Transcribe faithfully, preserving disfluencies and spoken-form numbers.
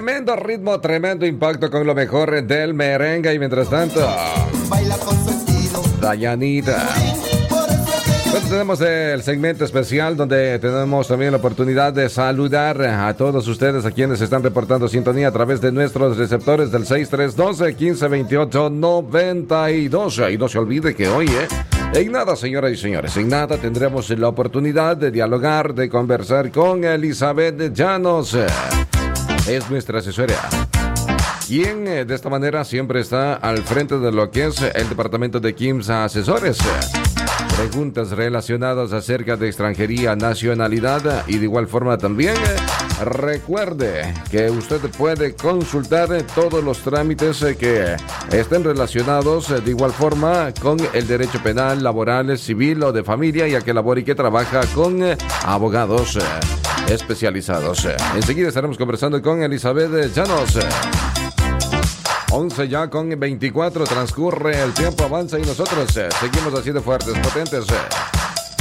Tremendo ritmo, tremendo impacto con lo mejor del merengue. Y mientras tanto, baila con su estilo. Dayanita. Bueno, tenemos el segmento especial donde tenemos también la oportunidad de saludar a todos ustedes, a quienes están reportando sintonía a través de nuestros receptores del seis tres uno dos, uno cinco dos ocho, nueve dos. Y no se olvide que hoy, eh, en nada, señoras y señores, en nada tendremos la oportunidad de dialogar, de conversar con Elizabeth Llanos. Es nuestra asesora, quien de esta manera siempre está al frente de lo que es el departamento de Kimsa Asesores. Preguntas relacionadas acerca de extranjería, nacionalidad y de igual forma también recuerde que usted puede consultar todos los trámites que estén relacionados de igual forma con el derecho penal, laboral, civil o de familia, ya que labora y que trabaja con abogados especializados. Enseguida estaremos conversando con Elizabeth Llanos. once ya con veinticuatro, transcurre el tiempo, avanza y nosotros eh, seguimos haciendo fuertes, potentes. Eh.